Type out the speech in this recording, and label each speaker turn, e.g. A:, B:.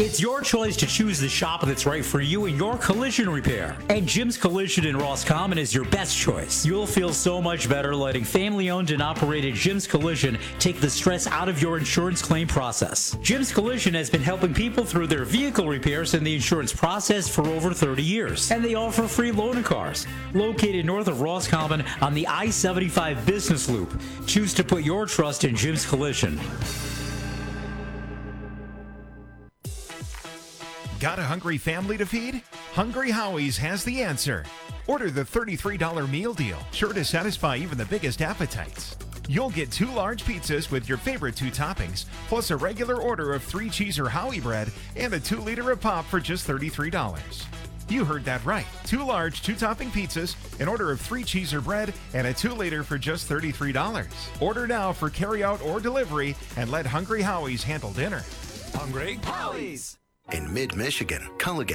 A: It's your choice to choose the shop that's right for you and your collision repair. And Jim's Collision in Roscommon is your best choice. You'll feel so much better letting family-owned and operated Jim's Collision take the stress out of your insurance claim process. Jim's Collision has been helping people through their vehicle repairs and the insurance process for over 30 years. And they offer free loaner cars. Located north of Roscommon on the I-75 Business Loop. Choose to put your trust in Jim's Collision.
B: Got a hungry family to feed? Hungry Howie's has the answer. Order the $33 meal deal, sure to satisfy even the biggest appetites. You'll get 2 large pizzas with your favorite 2 toppings, plus a regular order of 3 cheese or Howie bread and a 2-liter of pop for just $33. You heard that right. 2 large 2-topping pizzas, an order of 3 cheese or bread, and a 2-liter for just $33. Order now for carryout or delivery and let Hungry Howie's handle dinner.
C: Hungry Howie's!
D: In mid-Michigan, Culligan